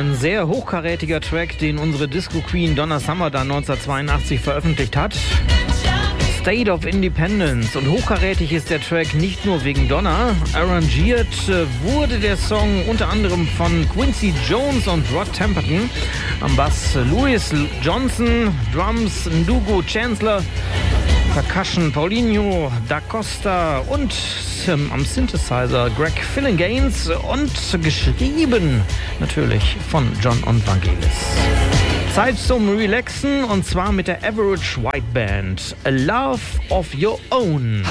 Ein sehr hochkarätiger Track, den unsere Disco Queen Donna Summer dann 1982 veröffentlicht hat. State of Independence. Und hochkarätig ist der Track nicht nur wegen Donna. Arrangiert wurde der Song unter anderem von Quincy Jones und Rod Temperton. Am Bass Louis Johnson, Drums Ndugu Chancellor, Percussion Paulinho da Costa und am Synthesizer Greg Phillinganes und geschrieben natürlich von John und Vangelis. Zeit zum Relaxen und zwar mit der Average White Band. A Love of Your Own.